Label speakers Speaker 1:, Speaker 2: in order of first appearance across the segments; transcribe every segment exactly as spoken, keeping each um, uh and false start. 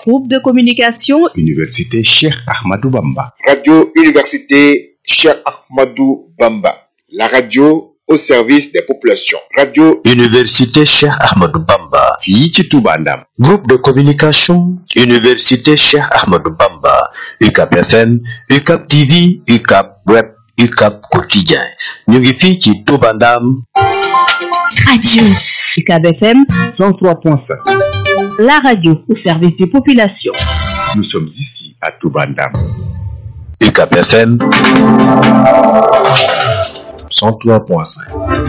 Speaker 1: Groupe de communication
Speaker 2: Université Cheikh Ahmadou Bamba.
Speaker 3: Radio Université Cheikh Ahmadou Bamba. La radio au service des populations. Radio
Speaker 4: Université Cheikh Ahmadou Bamba.
Speaker 2: fii ci Touba Ndam.
Speaker 4: Groupe de communication Université Cheikh Ahmadou Bamba. U C A P F M, U C A P T V, U C A P Web, U C A P Quotidien. ñu ngi fii ci Touba Ndam.
Speaker 1: Radio U C A B F M cent trois point cinq. La radio au service des populations.
Speaker 2: Nous sommes ici à Touba Ndam.
Speaker 4: U C A P F M cent trois point cinq.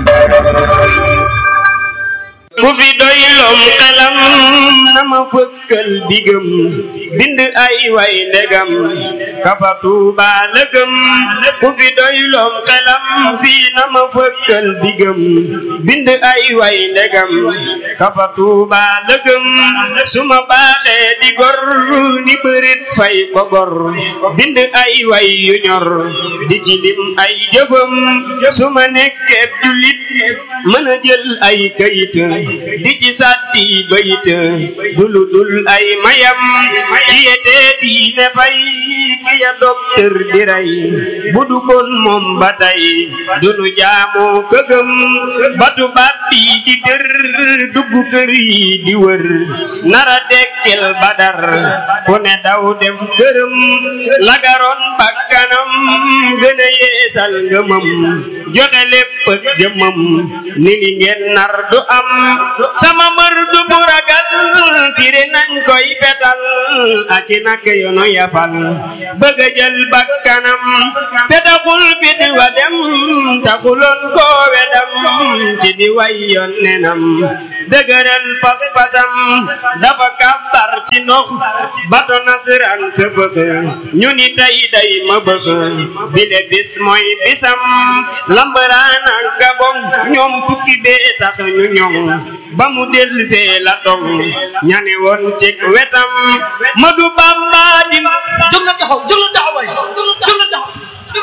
Speaker 5: ku fi doylom xelam na ma fëkkal digam bind ay way ndegam kafa Tuuba lëgëm ku fi doylom xelam fii na ma fëkkal digam bind ay way ndegam kafa Tuuba lëgëm su ma baaxee di gor ni bërit fay ko gor bind ay way yu ñor di ci lim ay jëfam su ma nekkee jullit mën a jël ay kayit di ci sàtti bayit dulu dul ay mayam kiyete diine fay kiya docteur di rey bu du kon moom ba tey dunu jaamu këgëm batu baat bi di tër dugg kër yi di wër nara dekkel badar ku ne daw dem këram lagaroon bakkanam gën a yeesal ngëmam joxe lépp ak jëmam ni ngi ngeen nar du am sama mër du bu ragal tire nañ koy fetal ak i nak yoonu yafal bëgg a jël bakkanam te taxul fit wa dem taxuloon koo wedam ci di way yoon nenam dëgëral pas-pasam dafa kàbbar ci ndox bato nasaraan sa bëx ñu ni tey day ma bëx bile bis mooy bisam lambaraan ak gabon ñoom tukki bee tax ñu ñoŋ ba mu dellusee la tong ñane woon ci wetam Madu Bamba di jóg na taxaw jóg na taxaw waay jóg na taxaw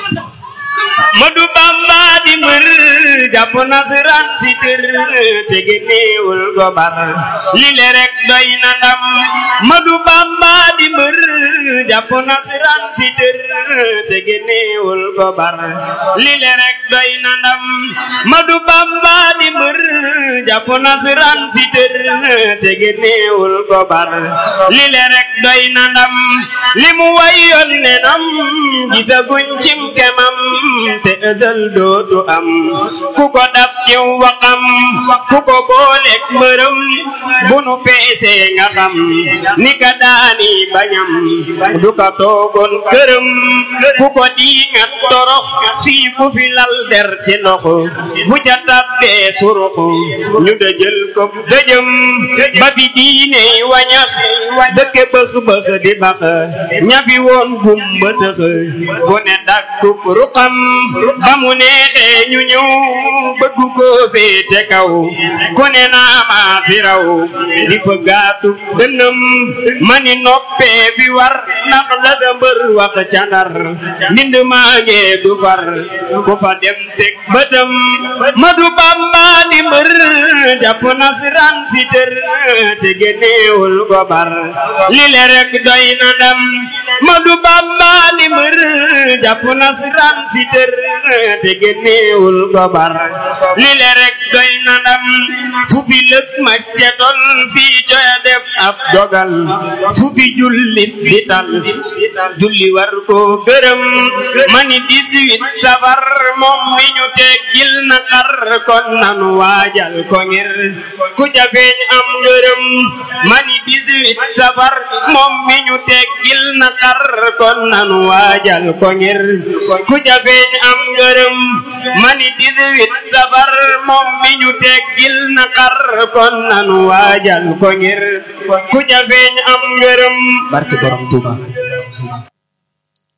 Speaker 5: Madu Bamba di mbër jàpp nasaraan si tër te génneewul gobar li le rek doy na ndam Madu Bamba di mbër jàpp nasaraan si tër te génneewul gobar li le rek doy na ndam Madu Bamba di mbër jàpp nasaraan si tër te génneewul gobar li le rek doy na ndam li mu wayoon ne nam gisaguñ cim kemam te ëdal dootu am ku ko dab ci waxam ku ko booleeg mbërëm bu nu peesee nga xam ni ka daani bañam du ka toogoon këram ku ko diingat torox fii ku fi lal der ci ndox bu ca tabbee surux ñu dëjël ko dëjëm ba fi diine wañax dëkke bëx bëx di bax ñafi woon gumba tëx ku ne dakkub ruqam ba mu neexee ñu ñëw bëgg ko féete kaw ku ne naa maa fi raw di fa gaatu dënnam mani noppee fi war ndax la da mbër wax ca Ndar mbind maa ngee du far ku fa dem teg bëtam Madu Bamba di mbër jàpp nasaraan si tër te génneewul gobar li le rek doy na ndam Madu Bamba di mbër jàpp nasaraan si tër te génneewul gobar li le rek doy na ndam fu fi lëg ma cetol fii coya def ab dogal fu fi jullit di tal julli war ko gërëm mani dix-huit safar moom mi ñu teggil na xar kon nanu waajal ko ngir ku ca feeñ am ngërëm mani dix-huit safar moom mi ñu teggil na xar kon nanu waajal ko ngir ku ca feeñ am ngërëm mani dix-huit safar moom mi ñu teggil na xar kon nanu waajal ko ngir ku ca feeñ am ngërëm barke borom Tuuba